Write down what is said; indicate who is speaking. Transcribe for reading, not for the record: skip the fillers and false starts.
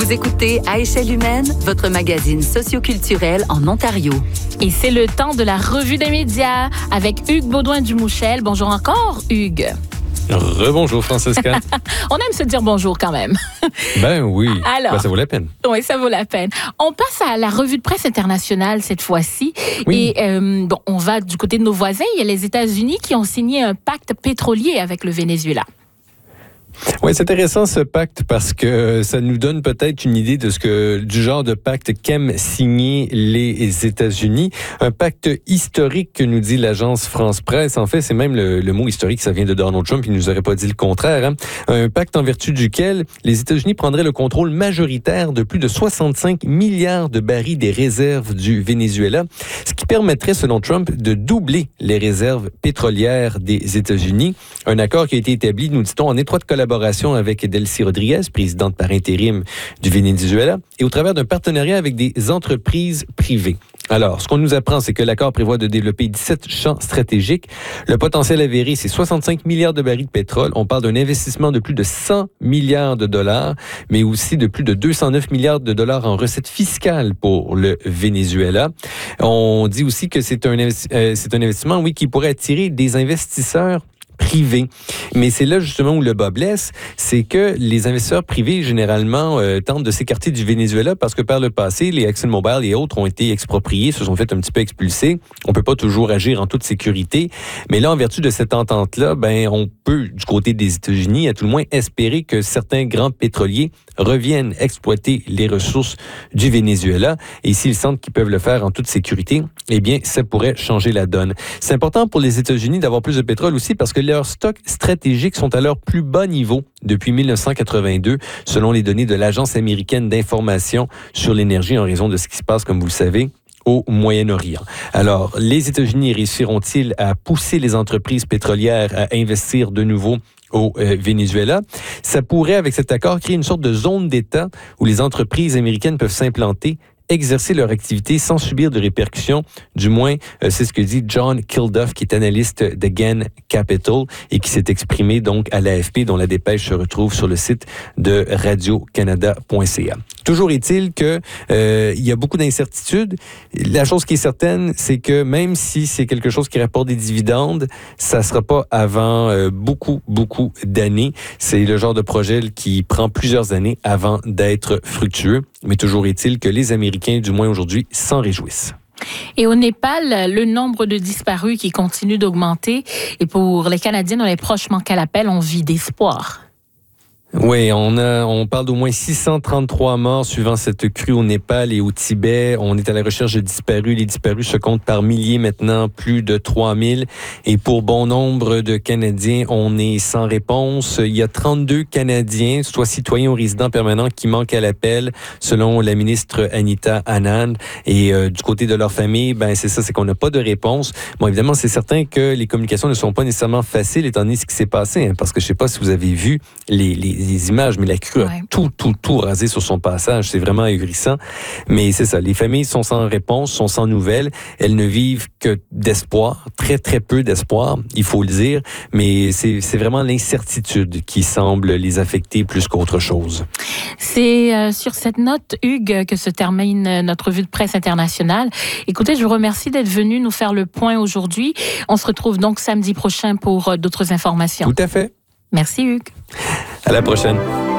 Speaker 1: Vous écoutez À échelle humaine, votre magazine socioculturel en Ontario.
Speaker 2: Et c'est le temps de la revue des médias avec Hugues Baudouin-Dumouchel. Bonjour encore, Hugues.
Speaker 3: Rebonjour, Francesca.
Speaker 2: On aime se dire bonjour quand même.
Speaker 3: Ben oui,
Speaker 2: Alors,
Speaker 3: ça vaut la peine.
Speaker 2: Oui, ça vaut la peine. On passe à la revue de presse internationale cette fois-ci.
Speaker 3: Oui.
Speaker 2: Et on va du côté de nos voisins. Il y a les États-Unis qui ont signé un pacte pétrolier avec le Venezuela.
Speaker 3: Oui, c'est intéressant ce pacte parce que ça nous donne peut-être une idée du genre de pacte qu'aiment signer les États-Unis. Un pacte historique que nous dit l'agence France Presse. En fait, c'est même le mot historique, ça vient de Donald Trump. Il nous aurait pas dit le contraire. Hein? Un pacte en vertu duquel les États-Unis prendraient le contrôle majoritaire de plus de 65 milliards de barils des réserves du Venezuela, ce qui permettrait, selon Trump, de doubler les réserves pétrolières des États-Unis. Un accord qui a été établi, nous dit-on, en étroite collaboration avec Delcy Rodriguez, présidente par intérim du Venezuela, et au travers d'un partenariat avec des entreprises privées. Alors, ce qu'on nous apprend, c'est que l'accord prévoit de développer 17 champs stratégiques. Le potentiel avéré, c'est 65 milliards de barils de pétrole. On parle d'un investissement de plus de 100 milliards de dollars, mais aussi de plus de 209 milliards de dollars en recettes fiscales pour le Venezuela. On dit aussi que c'est un investissement, oui, qui pourrait attirer des investisseurs privés. Mais c'est là justement où le bas blesse, c'est que les investisseurs privés, généralement, tentent de s'écarter du Venezuela parce que par le passé, les ExxonMobil et autres ont été expropriés, se sont fait un petit peu expulser. On peut pas toujours agir en toute sécurité. Mais là, en vertu de cette entente-là, on peut, du côté des États-Unis, à tout le moins espérer que certains grands pétroliers reviennent exploiter les ressources du Venezuela. Et s'ils sentent qu'ils peuvent le faire en toute sécurité, eh bien, ça pourrait changer la donne. C'est important pour les États-Unis d'avoir plus de pétrole aussi parce que leurs stocks stratégiques sont à leur plus bas niveau depuis 1982, selon les données de l'Agence américaine d'information sur l'énergie en raison de ce qui se passe, comme vous le savez, au Moyen-Orient. Alors, les États-Unis réussiront-ils à pousser les entreprises pétrolières à investir de nouveau au Venezuela? Ça pourrait, avec cet accord, créer une sorte de zone d'État où les entreprises américaines peuvent s'implanter, exercer leur activité sans subir de répercussions. Du moins, c'est ce que dit John Kilduff, qui est analyste de Gann Capital et qui s'est exprimé donc à l'AFP, dont la dépêche se retrouve sur le site de radiocanada.ca. Toujours est-il que il y a beaucoup d'incertitudes. La chose qui est certaine, c'est que même si c'est quelque chose qui rapporte des dividendes, ça sera pas avant beaucoup d'années. C'est le genre de projet qui prend plusieurs années avant d'être fructueux. Mais toujours est-il que les Américains, du moins aujourd'hui, s'en réjouissent.
Speaker 2: Et au Népal, le nombre de disparus qui continue d'augmenter. Et pour les Canadiens dont les proches manquent à l'appel, on vit d'espoir.
Speaker 3: Oui, on parle d'au moins 633 morts suivant cette crue au Népal et au Tibet. On est à la recherche de disparus. Les disparus se comptent par milliers maintenant, plus de 3000. Et pour bon nombre de Canadiens, on est sans réponse. Il y a 32 Canadiens, soit citoyens ou résidents permanents, qui manquent à l'appel, selon la ministre Anita Anand. Et du côté de leur famille, c'est ça, c'est qu'on n'a pas de réponse. Bon, évidemment, c'est certain que les communications ne sont pas nécessairement faciles, étant donné ce qui s'est passé, parce que je sais pas si vous avez vu les images, mais la crue a tout rasé sur son passage. C'est vraiment ahurissant. Mais c'est ça, les familles sont sans réponse, sont sans nouvelles. Elles ne vivent que d'espoir, très, très peu d'espoir, il faut le dire. Mais c'est vraiment l'incertitude qui semble les affecter plus qu'autre chose.
Speaker 2: C'est sur cette note, Hugues, que se termine notre revue de presse internationale. Écoutez, je vous remercie d'être venu nous faire le point aujourd'hui. On se retrouve donc samedi prochain pour d'autres informations.
Speaker 3: Tout à fait.
Speaker 2: Merci, Hugues.
Speaker 3: À la prochaine.